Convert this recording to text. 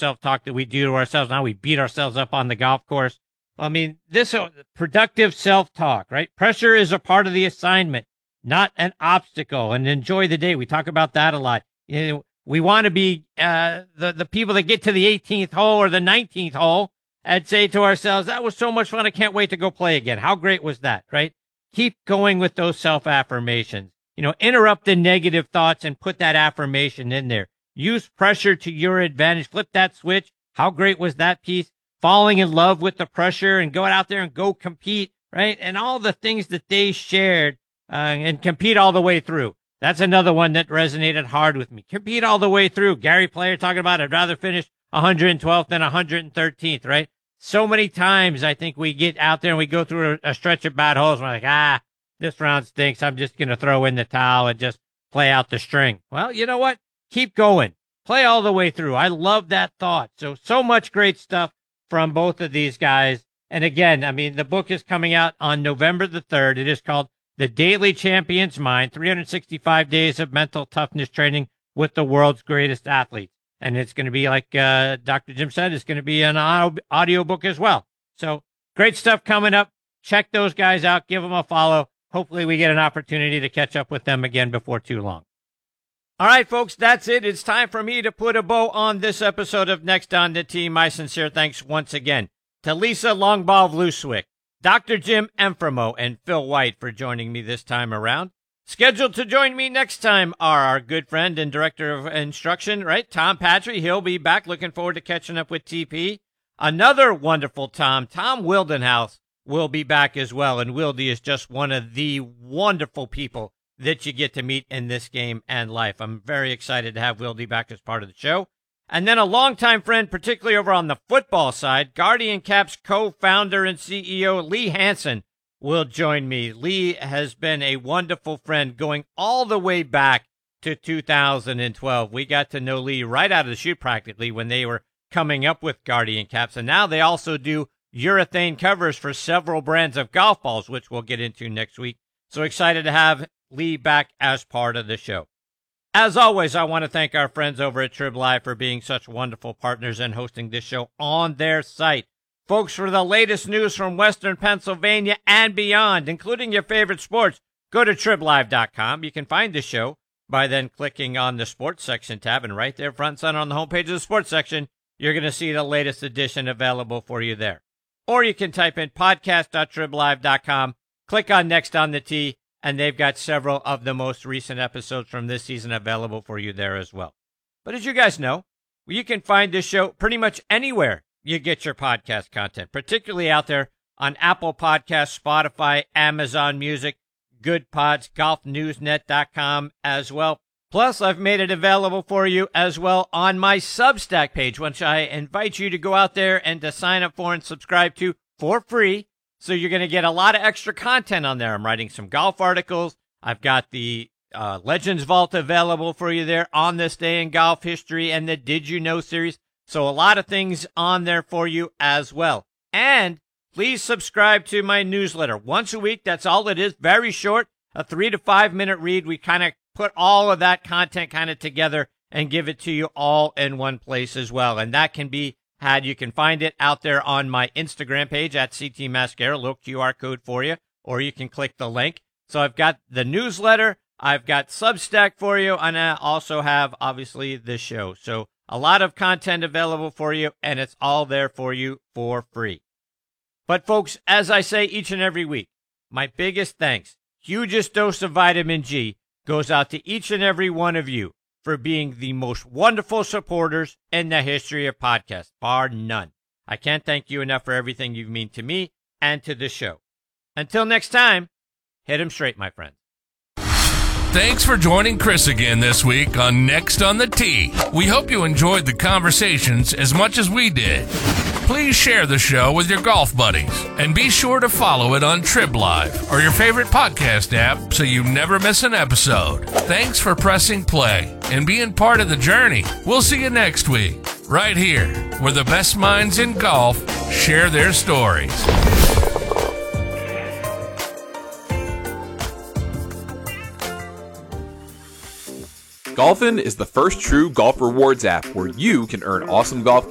self-talk that we do to ourselves. Now we beat ourselves up on the golf course. I mean, this productive self-talk, right? Pressure is a part of the assignment, not an obstacle, and enjoy the day. We talk about that a lot. We want to be the people that get to the 18th hole or the 19th hole and say to ourselves, that was so much fun. I can't wait to go play again. How great was that, right? Keep going with those self-affirmations. Interrupt the negative thoughts and put that affirmation in there. Use pressure to your advantage. Flip that switch. How great was that piece? Falling in love with the pressure and go out there and go compete, right? And all the things that they shared and compete all the way through. That's another one that resonated hard with me. Compete all the way through. Gary Player talking about I'd rather finish 112th than 113th, right? So many times I think we get out there and we go through a stretch of bad holes. And we're like, this round stinks. I'm just going to throw in the towel and just play out the string. Well, you know what? Keep going. Play all the way through. I love that thought. So much great stuff from both of these guys. And again, I mean, the book is coming out on November the 3rd. It is called The Daily Champion's Mind, 365 Days of Mental Toughness Training with the World's Greatest Athletes. And it's going to be, like Dr. Jim said, it's going to be an audio book as well. So great stuff coming up. Check those guys out. Give them a follow. Hopefully we get an opportunity to catch up with them again before too long. All right, folks, that's it. It's time for me to put a bow on this episode of Next on the Tee. My sincere thanks once again to Lisa Longball-Vluswick, Dr. Jim Enfremo, and Phil White for joining me this time around. Scheduled to join me next time are our good friend and director of instruction, right, Tom Patry. He'll be back. Looking forward to catching up with TP. Another wonderful Tom Wildenhouse, will be back as well. And Wildy is just one of the wonderful people that you get to meet in this game and life. I'm very excited to have Wildy back as part of the show. And then a longtime friend, particularly over on the football side, Guardian Caps co-founder and CEO Lee Hansen will join me. Lee has been a wonderful friend going all the way back to 2012. We got to know Lee right out of the chute practically when they were coming up with Guardian Caps. And now they also do urethane covers for several brands of golf balls, which we'll get into next week. So excited to have Lee back as part of the show. As always, I want to thank our friends over at Trib Live for being such wonderful partners and hosting this show on their site. Folks, for the latest news from Western Pennsylvania and beyond, including your favorite sports, go to TribLive.com. You can find the show by then clicking on the sports section tab, and right there front and center on the homepage of the sports section, you're going to see the latest edition available for you there. Or you can type in podcast.TribLive.com, click on Next on the Tee, and they've got several of the most recent episodes from this season available for you there as well. But as you guys know, you can find this show pretty much anywhere you get your podcast content, particularly out there on Apple Podcasts, Spotify, Amazon Music, Good Pods, GolfNewsNet.com as well. Plus, I've made it available for you as well on my Substack page, which I invite you to go out there and to sign up for and subscribe to for free. So you're going to get a lot of extra content on there. I'm writing some golf articles. I've got the Legends Vault available for you there on this day in golf history and the Did You Know series. So a lot of things on there for you as well. And please subscribe to my newsletter once a week. That's all it is. Very short, a 3 to 5 minute read. We kind of put all of that content kind of together and give it to you all in one place as well. And that can be had. You can find it out there on my Instagram page at CT Mascara, little QR code for you, or you can click the link. So I've got the newsletter, I've got Substack for you, and I also have, obviously, the show. So a lot of content available for you, and it's all there for you for free. But folks, as I say each and every week, my biggest thanks, hugest dose of vitamin G, goes out to each and every one of you for being the most wonderful supporters in the history of podcasts, bar none. I can't thank you enough for everything you mean to me and to the show. Until next time, hit 'em straight, my friends. Thanks for joining Chris again this week on Next on the Tee. We hope you enjoyed the conversations as much as we did. Please share the show with your golf buddies and be sure to follow it on Trib Live or your favorite podcast app so you never miss an episode. Thanks for pressing play and being part of the journey. We'll see you next week, right here, where the best minds in golf share their stories. Golfin is the first true golf rewards app where you can earn awesome golf